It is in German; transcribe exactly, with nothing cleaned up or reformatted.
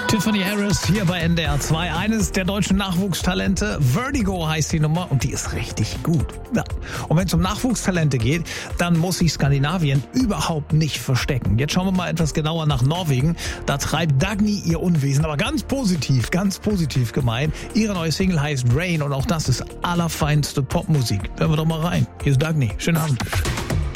Tiffany Harris hier bei N D R zwei. Eines der deutschen Nachwuchstalente. Vertigo heißt die Nummer und die ist richtig gut. Ja. Und wenn es um Nachwuchstalente geht, dann muss sich Skandinavien überhaupt nicht verstecken. Jetzt schauen wir mal etwas genauer nach Norwegen. Da treibt Dagny ihr Unwesen, aber ganz positiv, ganz positiv gemeint. Ihre neue Single heißt Rain und auch das ist allerfeinste Popmusik. Hören wir doch mal rein. Hier ist Dagny. Schönen Abend.